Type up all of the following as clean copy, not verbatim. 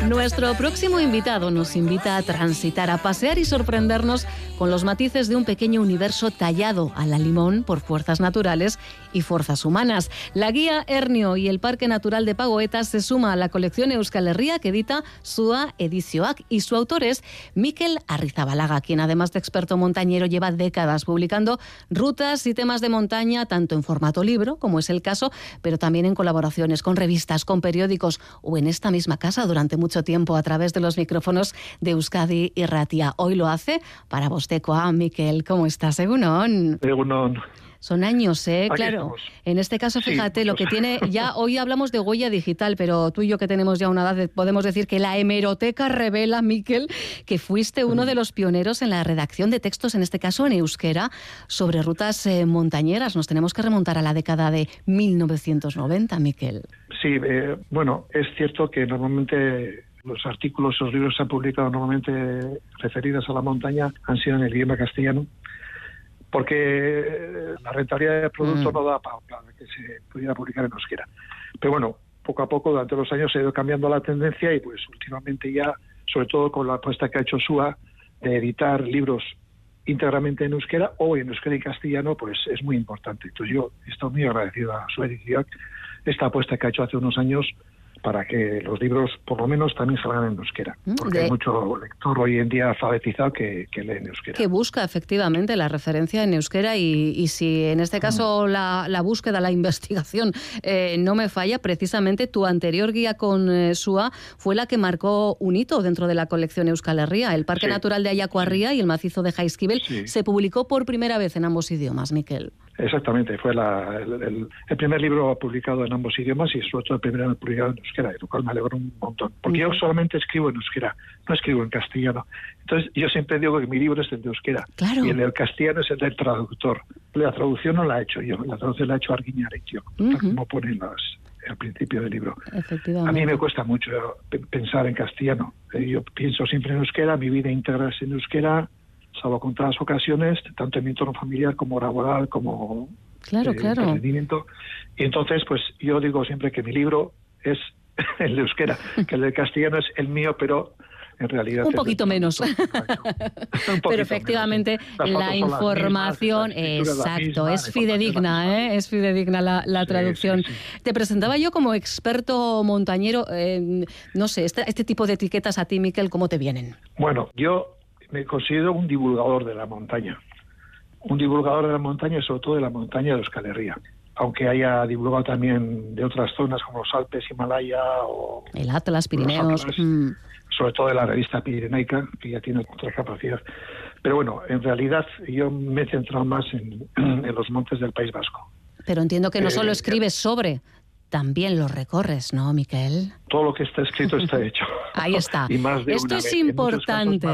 Nuestro próximo invitado nos invita a transitar, a pasear y sorprendernos con los matices de un pequeño universo tallado a la limón por fuerzas naturales y fuerzas humanas. La guía Ernio y el Parque Natural de Pagoetas se suma a la colección Euskal Herria que edita SUA Edizioak, y su autor es Mikel Arrizabalaga, quien además de experto montañero lleva décadas publicando rutas y temas de montaña tanto en formato libro, como es el caso, pero también en colaboraciones con revistas, con periódicos o en esta misma casa durante mucho tiempo a través de los micrófonos de Euskadi y Ratia. Hoy lo hace para Bostekoa. Mikel, ¿cómo estás? Egunon. Egunon. Son años, Aquí claro. estamos. En este caso, fíjate, sí, lo que tiene ya, hoy hablamos de huella digital, pero tú y yo que tenemos ya una edad, podemos decir que la hemeroteca revela, Mikel, que fuiste uno de los pioneros en la redacción de textos, en este caso en euskera, sobre rutas montañeras. Nos tenemos que remontar a la década de 1990, Mikel. Sí, bueno, es cierto que normalmente los artículos, los libros que se han publicado normalmente referidos a la montaña han sido en el idioma castellano, porque la rentabilidad del producto no da para que se pudiera publicar en euskera. Pero bueno, poco a poco durante los años se ha ido cambiando la tendencia y pues últimamente ya, sobre todo con la apuesta que ha hecho SUA de editar libros íntegramente en euskera o en euskera y castellano, pues es muy importante. Entonces yo estoy muy agradecido a SUA Edición esta apuesta que ha hecho hace unos años para que los libros, por lo menos, también salgan en euskera. Porque hay mucho lector hoy en día alfabetizado que lee en euskera. Que busca, efectivamente, la referencia en euskera y si en este caso la búsqueda, la investigación no me falla, precisamente tu anterior guía con SUA fue la que marcó un hito dentro de la colección Euskal Herria. El Parque Natural de Ayacuarría y el macizo de Jaizkibel se publicó por primera vez en ambos idiomas, Mikel. Exactamente, fue el primer libro publicado en ambos idiomas y sobre todo el primero publicado en euskera, de lo cual me alegro un montón. Porque yo solamente escribo en euskera, no escribo en castellano. Entonces yo siempre digo que mi libro es el de euskera, claro, y el del castellano es el del traductor. La traducción no la he hecho yo, la traducción la ha hecho Arguiñaretio, como ponen al principio del libro. A mí me cuesta mucho pensar en castellano. Yo pienso siempre en euskera, mi vida íntegra es en euskera, salvo contadas ocasiones, tanto en mi entorno familiar como laboral, como emprendimiento. Y entonces, pues yo digo siempre que mi libro es el de euskera, que el de castellano es el mío, pero en realidad... Un poquito menos. Pero efectivamente la información, exacto, es fidedigna, es fidedigna la traducción. Sí. Te presentaba yo como experto montañero, no sé, este tipo de etiquetas a ti, Mikel, ¿cómo te vienen? Bueno, yo me considero un divulgador de la montaña. Un divulgador de la montaña y sobre todo de la montaña de Euskal Herria. Aunque haya divulgado también de otras zonas como los Alpes, Himalaya o... el Atlas, Pirineos. Sobre todo de la revista Pirenaica, que ya tiene otra capacidad. Pero bueno, en realidad yo me he centrado más en los montes del País Vasco. Pero entiendo que no solo escribes sobre... También lo recorres, ¿no, Mikel? Todo lo que está escrito está hecho. Ahí está. Y más de esto una es vez. importante.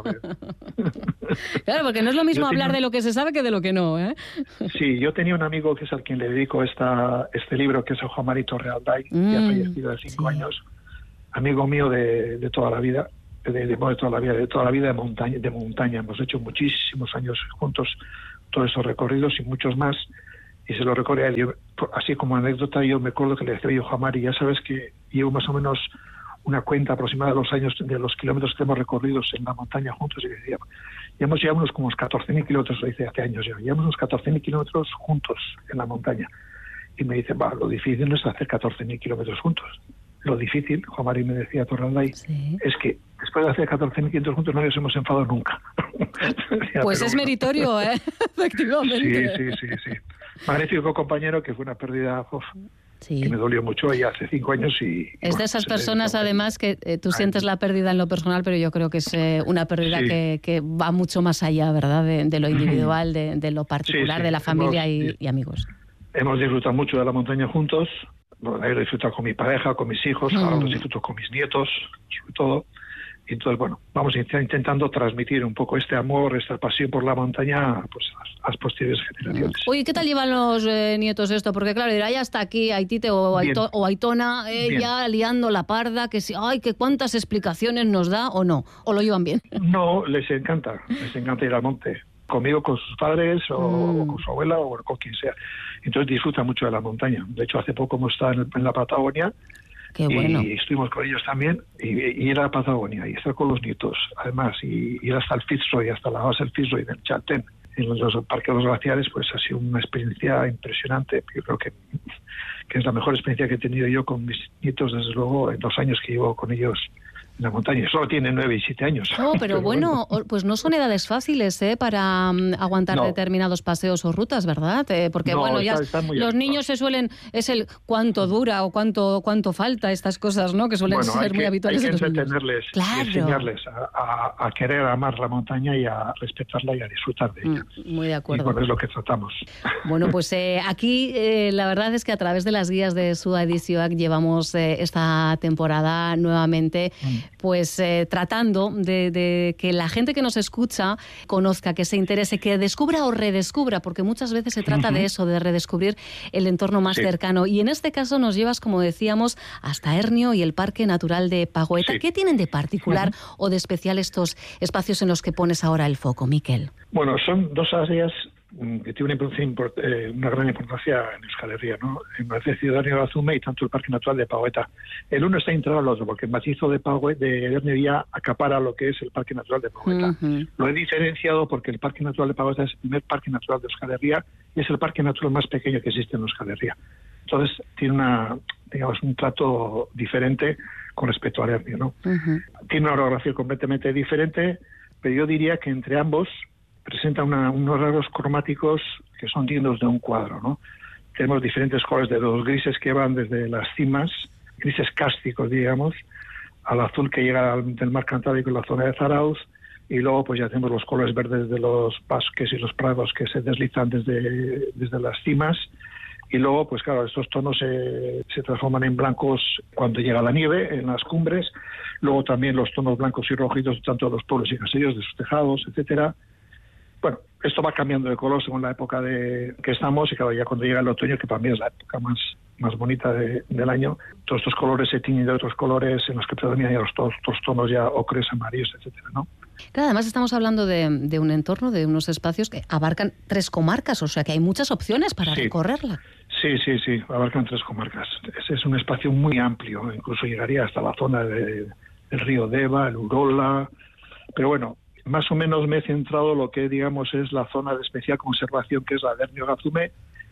Claro, porque no es lo mismo hablar de lo que se sabe que de lo que no, ¿eh? Sí, yo tenía un amigo que es al quien le dedico este libro, que es Juan Mari Torrealday, que ha fallecido hace 5 años. Amigo mío de toda la vida, de toda la vida de montaña. Hemos hecho muchísimos años juntos todos esos recorridos y muchos más. Y se lo recorre a él. Yo, así como anécdota, yo me acuerdo que le decía yo, Juan Mari, ya sabes que llevo más o menos una cuenta aproximada de los años, de los kilómetros que hemos recorrido en la montaña juntos, y decía, llevamos unos como 14.000 kilómetros, lo hice hace años ya, llevamos unos 14.000 kilómetros juntos en la montaña. Y me dice, lo difícil no es hacer 14.000 kilómetros juntos. Lo difícil, Juan Mari me decía Torralday, es que después de hacer 14.000 kilómetros juntos no nos hemos enfadado nunca. Pues es meritorio, efectivamente. Sí. Magnífico compañero, que fue una pérdida que me dolió mucho ya hace 5 años. Es de esas personas, además, que tú sientes la pérdida en lo personal, pero yo creo que es una pérdida que va mucho más allá, ¿verdad?, de lo individual, de lo particular, de la familia y amigos. Hemos disfrutado mucho de la montaña juntos. Bueno, he disfrutado con mi pareja, con mis hijos, ahora los disfruto con mis nietos, sobre todo. Y entonces, bueno, vamos intentando transmitir un poco este amor, esta pasión por la montaña, pues a las posteriores generaciones. Oye, ¿qué tal llevan los nietos esto? Porque claro, dirá, ya está aquí Aitite o Aitona, ya liando la parda, que si, que cuántas explicaciones nos da o no, o lo llevan bien. No, les encanta ir al monte. Conmigo, con sus padres, o con su abuela, o con quien sea. Entonces disfruta mucho de la montaña. De hecho, hace poco hemos estado en la Patagonia, Qué bueno. Y estuvimos con ellos también, y ir a la Patagonia, y estar con los nietos, además, y ir hasta el Fitzroy, hasta la base del Fitzroy del Chaltén, en los parques de los glaciares, pues ha sido una experiencia impresionante. Yo creo que es la mejor experiencia que he tenido yo con mis nietos, desde luego, en los años que llevo con ellos en la montaña. Solo tienen 9 y 7 años. Oh, pero bueno, pues no son edades fáciles para aguantar determinados paseos o rutas, ¿verdad? Porque bueno, ya los niños se suelen, es el cuánto dura o cuánto falta, estas cosas, ¿no? Que suelen ser muy habituales. Hay que entretenerles y enseñarles a querer amar la montaña y a respetarla y a disfrutar de ella. Muy de acuerdo. Y bueno, es lo que tratamos. Bueno, pues aquí la verdad es que a través de las guías de Sua Edizioak llevamos esta temporada nuevamente pues tratando de que la gente que nos escucha conozca, que se interese, que descubra o redescubra, porque muchas veces se trata de eso, de redescubrir el entorno más cercano. Y en este caso nos llevas, como decíamos, hasta Hernio y el Parque Natural de Pagoeta. ¿Qué tienen de particular o de especial estos espacios en los que pones ahora el foco, Mikel? Bueno, son dos áreas que tiene una gran importancia en Euskal Herria, ¿no? En el macizo de Hernio Gazume y tanto el Parque Natural de Pagoeta. El uno está integrado al otro, porque el macizo de Hernio ya acapara lo que es el Parque Natural de Pagoeta. Lo he diferenciado porque el Parque Natural de Pagoeta es el primer Parque Natural de Euskal Herria y es el parque natural más pequeño que existe en Euskal Herria. Entonces tiene un trato diferente con respecto al Hernio, ¿no? Tiene una orografía completamente diferente, pero yo diría que entre ambos presenta unos rasgos cromáticos que son dignos de un cuadro, ¿no? Tenemos diferentes colores de los grises que van desde las cimas, grises cársticos, digamos, al azul que llega del mar Cantábrico en la zona de Zarauz, y luego pues ya tenemos los colores verdes de los bosques y los prados que se deslizan desde las cimas, y luego pues claro, estos tonos se transforman en blancos cuando llega la nieve en las cumbres, luego también los tonos blancos y rojitos tanto de los pueblos y caseríos, de sus tejados, etcétera. Bueno, esto va cambiando de color según la época que estamos, y claro, ya cuando llega el otoño, que para mí es la época más bonita del año, todos estos colores se tiñen de otros colores en los que predominan ya los tonos ya ocres, amarillos, etcétera, ¿no? Claro, además estamos hablando de un entorno, de unos espacios que abarcan 3 comarcas, o sea que hay muchas opciones para recorrerla. Sí, abarcan 3 comarcas. Ese es un espacio muy amplio, incluso llegaría hasta la zona del río Deva, el Urola, pero bueno, más o menos me he centrado lo que digamos es la zona de especial conservación, que es la de Hernio Gazume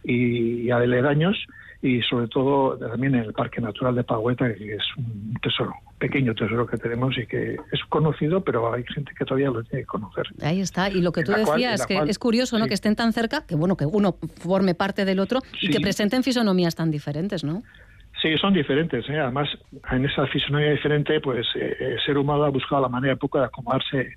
y aledaños, y sobre todo también en el Parque Natural de Pagoeta, que es un tesoro, pequeño tesoro que tenemos y que es conocido, pero hay gente que todavía lo tiene que conocer. Ahí está, y lo que tú decías, que es curioso, ¿no? Que estén tan cerca, que bueno, que uno forme parte del otro y que presenten fisonomías tan diferentes, ¿no? Sí, son diferentes, ¿eh? Además, en esa fisonomía diferente, pues el ser humano ha buscado la manera un poco de acomodarse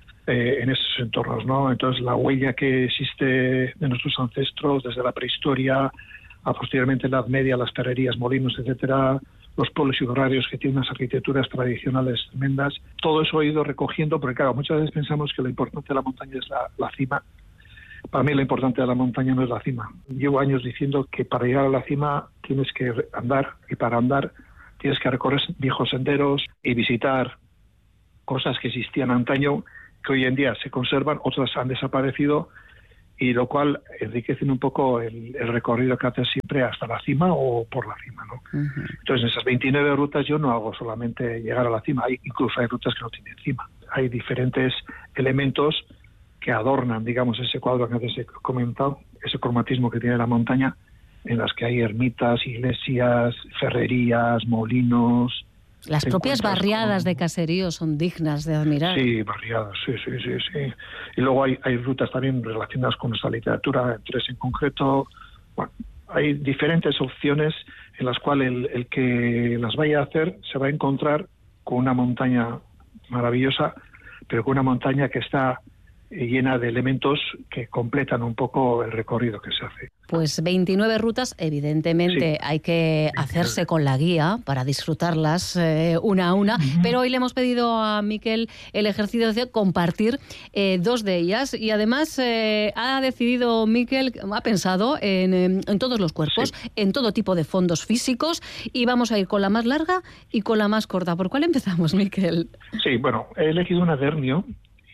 en esos entornos, ¿no? Entonces la huella que existe de nuestros ancestros desde la prehistoria a posteriormente la Edad Media, las ferrerías, molinos, etcétera, los pueblos y horarios que tienen unas arquitecturas tradicionales tremendas, todo eso he ido recogiendo, porque claro, muchas veces pensamos que lo importante de la montaña es la cima. Para mí lo importante de la montaña no es la cima. Llevo años diciendo que para llegar a la cima tienes que andar, y para andar tienes que recorrer viejos senderos y visitar cosas que existían antaño, que hoy en día se conservan, otras han desaparecido, y lo cual enriquecen un poco el recorrido que haces siempre hasta la cima o por la cima, ¿no? Entonces, en esas 29 rutas yo no hago solamente llegar a la cima, incluso hay rutas que no tienen cima. Hay diferentes elementos que adornan, digamos, ese cuadro que antes he comentado, ese cromatismo que tiene la montaña, en las que hay ermitas, iglesias, ferrerías, molinos. Las propias barriadas de caserío son dignas de admirar. Sí, barriadas, sí. Y luego hay rutas también relacionadas con nuestra literatura, 3 en concreto. Bueno, hay diferentes opciones en las cuales el que las vaya a hacer se va a encontrar con una montaña maravillosa, pero con una montaña que está llena de elementos que completan un poco el recorrido que se hace. Pues 29 rutas, evidentemente hay que hacerse con la guía para disfrutarlas una a una, pero hoy le hemos pedido a Mikel el ejercicio de compartir 2 de ellas, y además ha decidido Mikel, ha pensado en todos los cuerpos, en todo tipo de fondos físicos, y vamos a ir con la más larga y con la más corta. ¿Por cuál empezamos, Mikel? Sí, bueno, he elegido una de Hernio,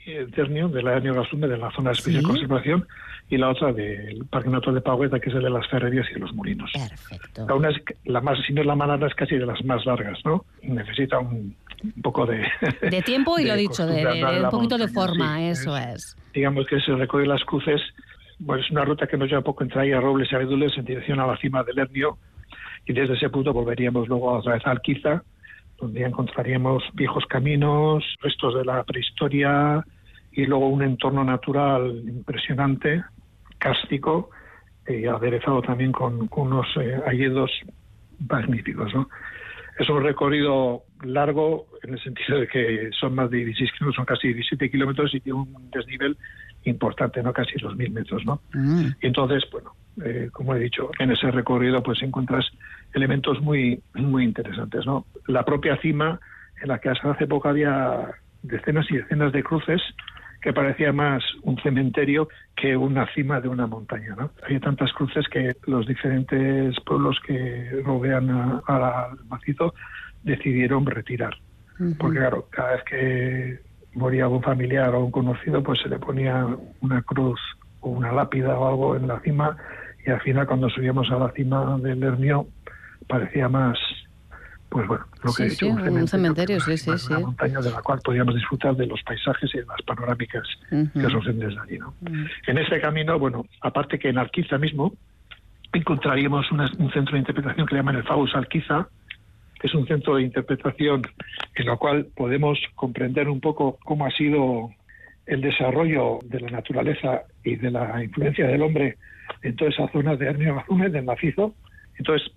Hernio, del Hernio Gasume, de la zona de especial conservación, y la otra del Parque Natural de Paugueta, que es el de las Ferrerías y los Molinos. Perfecto. Una es la más, si no es la más larga, es casi de las más largas, ¿no? Necesita un poco de tiempo y lo dicho, de un poquito de forma, eso es. Digamos que ese recorrido de las cruces, bueno, es una ruta que nos lleva poco entre ahí a Robles y Abedules en dirección a la cima del Hernio, y desde ese punto volveríamos luego otra vez a Alquiza, donde encontraríamos viejos caminos, restos de la prehistoria y luego un entorno natural impresionante, cástico, y aderezado también con unos hayedos magníficos, ¿no? Es un recorrido largo en el sentido de que son más de 16 kilómetros, son casi 17 kilómetros y tiene un desnivel importante, ¿no? Casi los 1.000 metros, ¿no? Y entonces, bueno, como he dicho, en ese recorrido pues encuentras elementos muy muy interesantes, ¿no? La propia cima, en la que hasta hace poco había decenas y decenas de cruces, que parecía más un cementerio que una cima de una montaña, ¿no? Hay tantas cruces que los diferentes pueblos que rodean al macizo decidieron retirar. Porque claro, cada vez que moría algún familiar o un conocido, pues se le ponía una cruz o una lápida o algo en la cima, y al final cuando subíamos a la cima del Hernio parecía más, pues bueno, lo que he dicho, un cementerio, una montaña de la cual podíamos disfrutar de los paisajes y de las panorámicas que surgen desde allí, ¿no? En este camino, bueno, aparte que en Alquiza mismo encontraríamos un centro de interpretación que le llaman el Fagus Alquiza, que es un centro de interpretación en el cual podemos comprender un poco cómo ha sido el desarrollo de la naturaleza y de la influencia del hombre en toda esa zona de Hernio Gasume, del macizo. Entonces,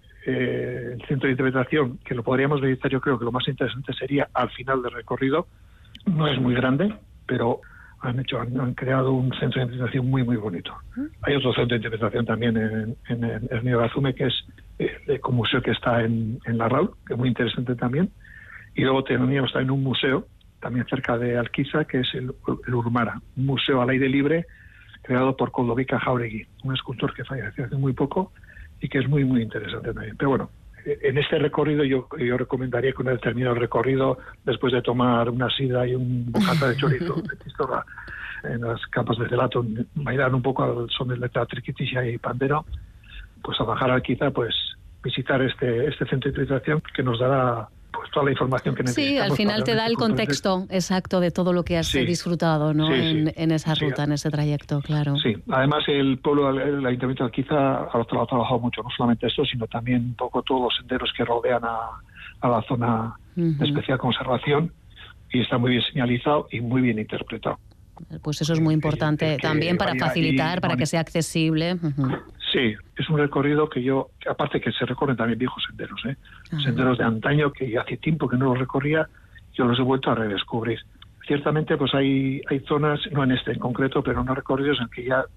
el centro de interpretación, que lo podríamos visitar, yo creo que lo más interesante sería al final del recorrido. No es muy grande, pero han creado un centro de interpretación muy muy bonito. Hay otro centro de interpretación también en el Hernio Gasume, que es el ecomuseo, que está en Larraul, que es muy interesante también. Y luego teníamos también un museo también cerca de Alquiza, que es el Urmara, un museo al aire libre creado por Koldovica Jauregui, un escultor que falleció hace muy poco y que es muy muy interesante también. Pero bueno, en este recorrido yo recomendaría que una vez terminado el recorrido, después de tomar una sidra y un bocata de chorizo de Tistorra en las campas de Celato, bailar un poco al son de letra triquitilla y pandero, pues a bajar Alquiza, pues visitar este centro de interpretación que nos dará pues toda la información que necesitamos. Sí, al final te da el contexto exacto de todo lo que has disfrutado, ¿no? En esa ruta, en ese trayecto, claro. Sí, además el pueblo, el Ayuntamiento de Alquiza ha trabajado mucho, no solamente esto, sino también un poco todos los senderos que rodean a la zona de especial conservación, y está muy bien señalizado y muy bien interpretado. Pues eso es muy importante también para facilitar, para que sea accesible. Sí, es un recorrido que aparte que se recorren también viejos senderos, senderos de antaño que hace tiempo que no los recorría, yo los he vuelto a redescubrir. Ciertamente pues hay zonas, no en este en concreto, pero no recorridos en que ya,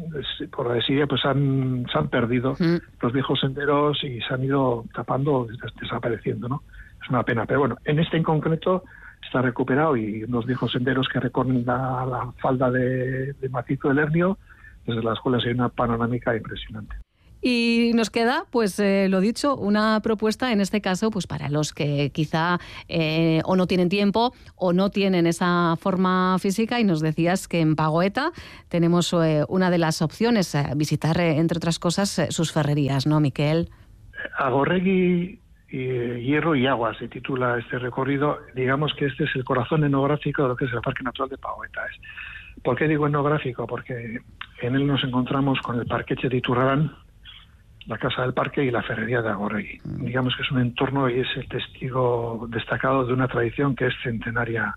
por la desidia, pues se han perdido los viejos senderos y se han ido tapando, desapareciendo, ¿no? Es una pena, pero bueno, en este en concreto está recuperado, y unos viejos senderos que recorren la falda de macizo del Hernio, desde las cuales hay una panorámica impresionante. Y nos queda, pues lo dicho, una propuesta en este caso pues para los que quizá o no tienen tiempo o no tienen esa forma física, y nos decías que en Paugueta tenemos una de las opciones, visitar, entre otras cosas, sus ferrerías, ¿no, Miquel? Agorregui, Hierro y Agua se titula este recorrido. Digamos que este es el corazón etnográfico de lo que es el Parque Natural de Paugueta. ¿Por qué digo etnográfico? Porque en él nos encontramos con el Parqueche de Iturrarán, la Casa del Parque y la Ferrería de Agorregui. Digamos que es un entorno y es el testigo destacado de una tradición que es centenaria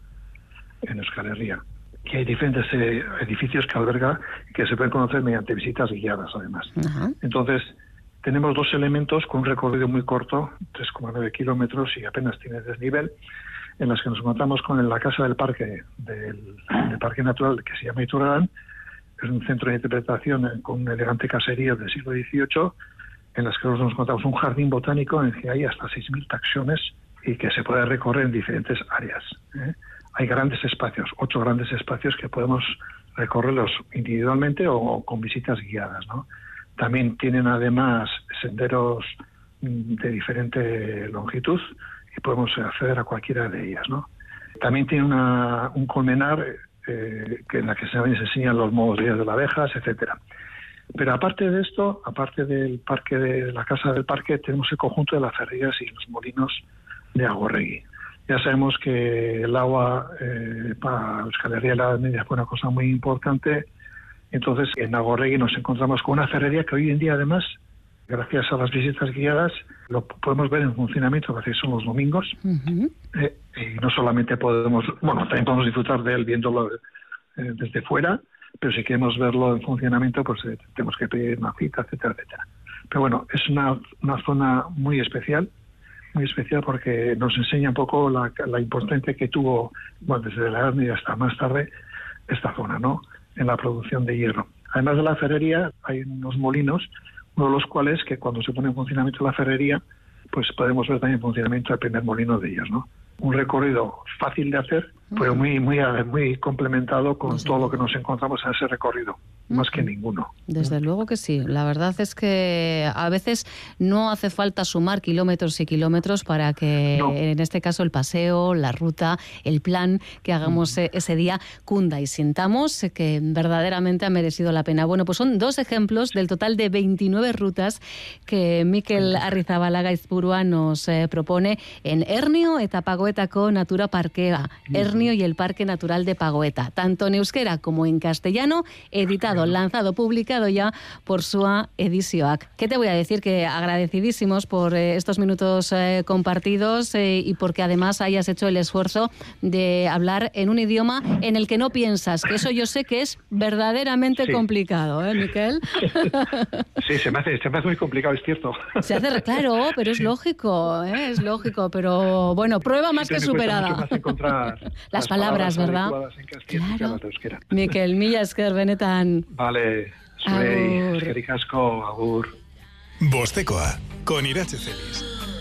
en Euskal Herria. Que hay diferentes edificios que alberga y que se pueden conocer mediante visitas guiadas, además. Entonces, tenemos dos elementos con un recorrido muy corto, 3,9 kilómetros, y apenas tiene desnivel, en las que nos encontramos con la Casa del Parque, del Parque Natural, que se llama Iturrarán. Es un centro de interpretación con un elegante caserío del siglo XVIII, en las que nos encontramos un jardín botánico en el que hay hasta 6.000 taxones y que se puede recorrer en diferentes áreas. Hay grandes espacios, 8 grandes espacios que podemos recorrerlos individualmente o con visitas guiadas, ¿no? También tienen además senderos de diferente longitud y podemos acceder a cualquiera de ellas, ¿no? También tiene un colmenar que en la que se enseñan los modos de vida de las abejas, etcétera. Pero aparte de esto, aparte del parque de la casa del parque, tenemos el conjunto de las ferrerías y los molinos de Agorregui. Ya sabemos que el agua para Euskal Herria y la Edad Media fue una cosa muy importante. Entonces, en Agorregui nos encontramos con una ferrería que hoy en día, además, gracias a las visitas guiadas, lo podemos ver en funcionamiento, que son los domingos. Uh-huh. Y no solamente también podemos disfrutar de él viéndolo desde fuera, pero si queremos verlo en funcionamiento, pues tenemos que pedir una cita, etcétera, etcétera. Pero bueno, es una zona muy especial porque nos enseña un poco la importancia que tuvo, desde la Edad Media hasta más tarde, esta zona, ¿no?, en la producción de hierro. Además de la ferrería, hay unos molinos, uno de los cuales, que cuando se pone en funcionamiento la ferrería, pues podemos ver también en funcionamiento el primer molino de ellos, ¿no? Un recorrido fácil de hacer, pero muy complementado con todo lo que nos encontramos en ese recorrido, más que ninguno. Desde luego que sí. La verdad es que a veces no hace falta sumar kilómetros y kilómetros para que, en este caso, el paseo, la ruta, el plan que hagamos ese día cunda y sintamos que verdaderamente ha merecido la pena. Bueno, pues son 2 ejemplos del total de 29 rutas que Mikel Arrizabalaga Aizpurua nos propone en Ernio eta Pagoetako Natura Parkea. Ernio y el Parque Natural de Pagoeta, tanto en euskera como en castellano, editado, lanzado, publicado ya por SUA Edizioak. ¿Qué te voy a decir? Que agradecidísimos por estos minutos compartidos y porque además hayas hecho el esfuerzo de hablar en un idioma en el que no piensas, que eso yo sé que es verdaderamente complicado, Mikel. Sí, se me hace muy complicado, es cierto. Se hace, claro, pero es lógico, pero bueno, prueba más que superada. Las palabras, ¿verdad? Claro. Mikel, mila esker benetan. Vale, zuei, eskerrik asko, agur. Bostekoa, con Iratxe Celis.